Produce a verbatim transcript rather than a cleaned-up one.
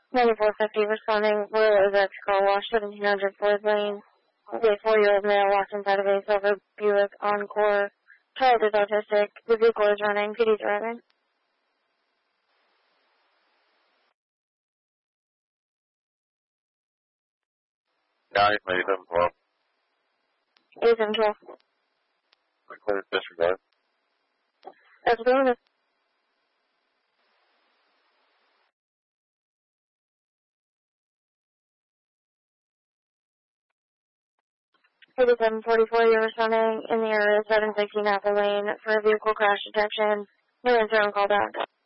ninety-four fifty responding, Royal Oaks car wash, seventeen hundred Ford Lane. A four-year-old male walked inside of a silver Buick Encore. Child is autistic. The vehicle is running. P D's driving. Nine, eighty-seven twelve. eighty-seven twelve. Clear disregard. That's the eighty-seven forty-four, you're responding in the area seven sixteen Apple Lane for a vehicle crash detection. No answer on call back.